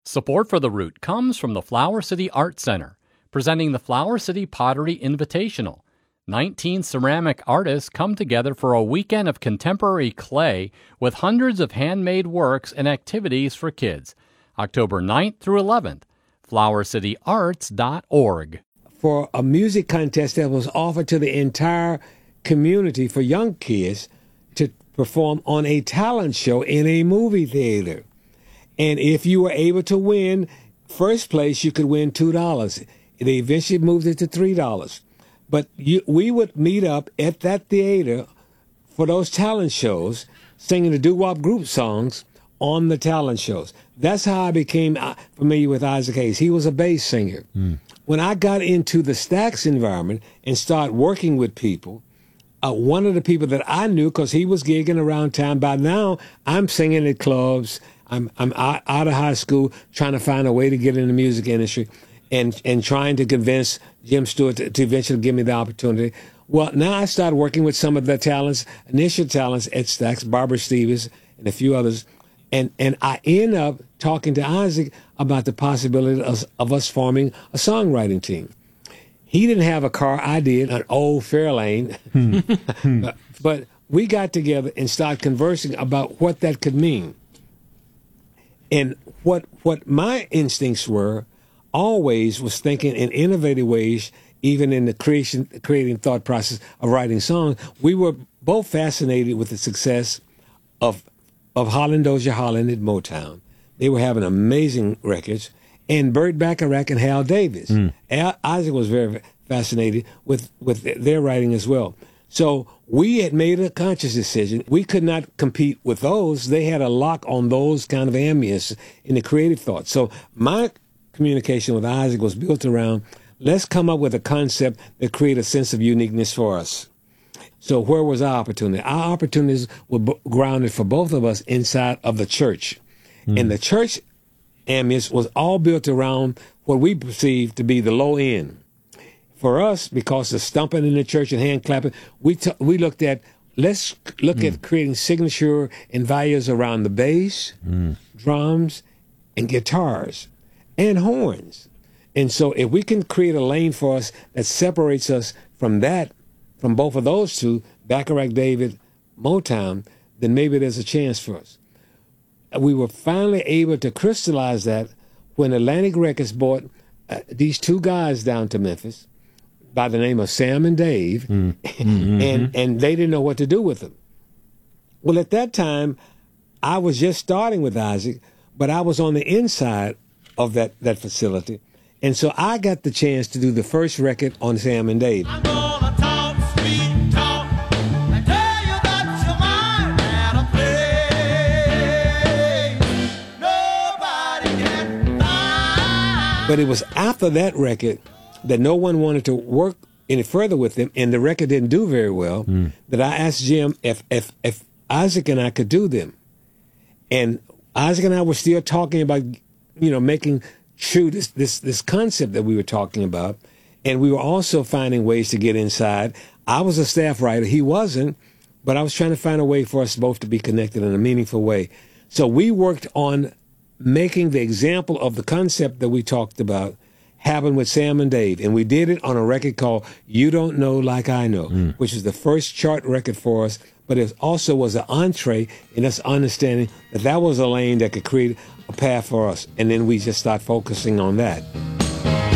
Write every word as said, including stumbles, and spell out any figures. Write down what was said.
Support for The Root comes from the Flower City Art Center, presenting the Flower City Pottery Invitational. nineteen ceramic artists come together for a weekend of contemporary clay with hundreds of handmade works and activities for kids. October ninth through eleventh, flower city arts dot org. For a music contest that was offered to the entire community for young kids to perform on a talent show in a movie theater. And if you were able to win first place, you could win two dollars. They eventually moved it to three dollars. But you, we would meet up at that theater for those talent shows, singing the doo-wop group songs on the talent shows. That's how I became familiar with Isaac Hayes. He was a bass singer. Mm. When I got into the Stax environment and started working with people, uh, one of the people that I knew, because he was gigging around town, by now I'm singing at clubs. I'm I'm out, out of high school trying to find a way to get in the music industry and, and trying to convince Jim Stewart to, to eventually give me the opportunity. Well, now I started working with some of the talents, initial talents at Stax, Barbara Stevens and a few others. And and I end up talking to Isaac about the possibility of, of us forming a songwriting team. He didn't have a car. I did, an old Fairlane. but, but we got together and started conversing about what that could mean. And what what my instincts were always was thinking in innovative ways, even in the creation, creating thought process of writing songs. We were both fascinated with the success of of Holland Dozier Holland at Motown. They were having amazing records. And Burt Bacharach and Hal Davis. Mm. Al, Isaac was very fascinated with, with their writing as well. So we had made a conscious decision. We could not compete with those. They had a lock on those kind of ambience in the creative thought. So my communication with Isaac was built around, let's come up with a concept that create a sense of uniqueness for us. So where was our opportunity? Our opportunities were b- grounded for both of us inside of the church. Mm. And the church ambience was all built around what we perceived to be the low end. For us, because of stumping in the church and hand clapping, we t- we looked at, let's look mm. at creating signature and values around the bass, mm. drums, and guitars, and horns. And so if we can create a lane for us that separates us from that, from both of those two, Bacharach, David, Motown, then maybe there's a chance for us. We were finally able to crystallize that when Atlantic Records brought uh, these two guys down to Memphis by the name of Sam and Dave, mm. mm-hmm. and, and they didn't know what to do with them. Well, at that time, I was just starting with Isaac, but I was on the inside of that, that facility. And so I got the chance to do the first record on Sam and Dave. I'm gonna talk sweet talk and tell you that you're mine and a place nobody can find. But it was after that record that no one wanted to work any further with them, and the record didn't do very well, mm. that I asked Jim if, if, if Isaac and I could do them. And Isaac and I were still talking about, you know, making true this, this, this concept that we were talking about. And we were also finding ways to get inside. I was a staff writer. He wasn't. But I was trying to find a way for us both to be connected in a meaningful way. So we worked on making the example of the concept that we talked about happen with Sam and Dave. And we did it on a record called You Don't Know Like I Know, mm. which is the first chart record for us. But it also was an entree in us understanding that that was a lane that could create a path for us. And then we just start focusing on that.